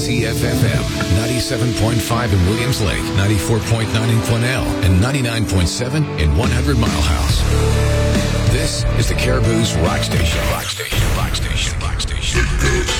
CFFM 97.5 in Williams Lake, 94.9 in Quesnel, and 99.7 in 100 Mile House. This is the Caribou's Rock Station. Rock Station. Rock Station. Rock Station.